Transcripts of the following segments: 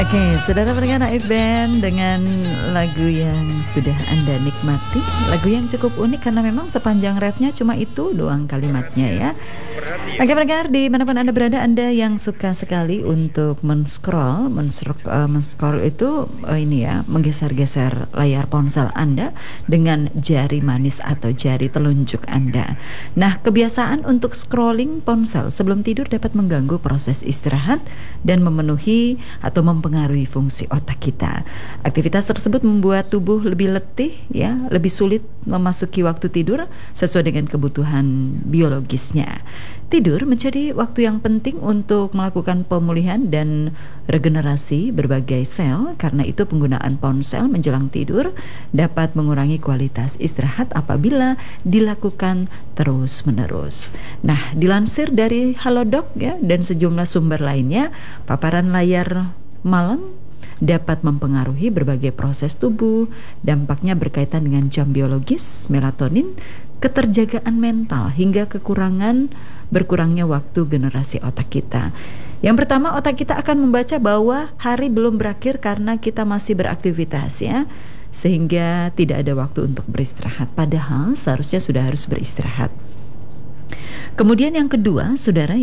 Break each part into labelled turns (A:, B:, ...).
A: Oke, saudara pendengar Naif Band dengan lagu yang sudah Anda nikmati. Lagu yang cukup unik karena memang sepanjang refnya cuma itu doang kalimatnya ya. Oke pendengar, dimanapun Anda berada, Anda yang suka sekali untuk men-scroll itu ini ya, menggeser-geser layar ponsel Anda dengan jari manis atau jari telunjuk Anda. Nah, kebiasaan untuk scrolling ponsel sebelum tidur dapat mengganggu proses istirahat dan memenuhi atau mempengaruhi fungsi otak kita. Aktivitas tersebut membuat tubuh lebih letih ya, lebih sulit memasuki waktu tidur sesuai dengan kebutuhan biologisnya. Tidur menjadi waktu yang penting untuk melakukan pemulihan dan regenerasi berbagai sel. Karena itu penggunaan ponsel menjelang tidur dapat mengurangi kualitas istirahat apabila dilakukan terus-menerus. Nah, dilansir dari Halodoc ya dan sejumlah sumber lainnya, paparan layar malam dapat mempengaruhi berbagai proses tubuh. Dampaknya berkaitan dengan jam biologis, melatonin, keterjagaan mental, hingga berkurangnya waktu generasi otak kita. Yang pertama, otak kita akan membaca bahwa hari belum berakhir karena kita masih beraktivitas ya, sehingga tidak ada waktu untuk beristirahat, padahal seharusnya sudah harus beristirahat. Kemudian yang kedua, saudara,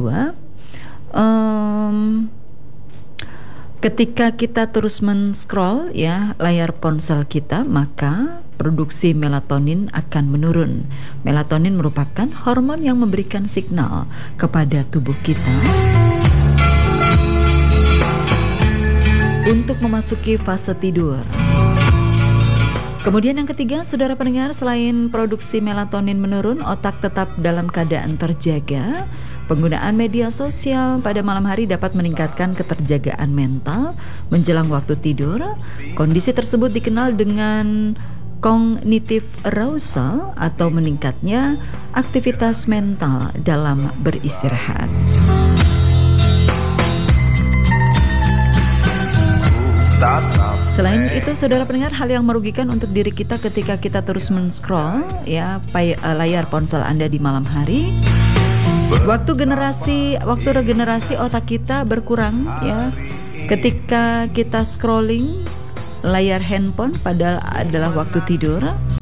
A: ketika kita terus men-scroll ya layar ponsel kita, maka produksi melatonin akan menurun. Melatonin merupakan hormon yang memberikan signal kepada tubuh kita untuk memasuki fase tidur. Kemudian yang ketiga, saudara pendengar, selain produksi melatonin menurun, otak tetap dalam keadaan terjaga. Penggunaan media sosial pada malam hari dapat meningkatkan keterjagaan mental menjelang waktu tidur. Kondisi tersebut dikenal dengan kognitif arousal atau meningkatnya aktivitas mental dalam beristirahat. Selain itu, saudara pendengar, hal yang merugikan untuk diri kita ketika kita terus men-scroll ya layar ponsel Anda di malam hari. Waktu regenerasi otak kita berkurang ya ketika kita scrolling layar handphone padahal adalah waktu tidur.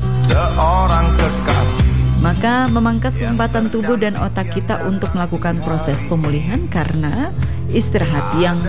A: Maka memangkas kesempatan tubuh dan otak kita untuk melakukan proses pemulihan karena istirahat yang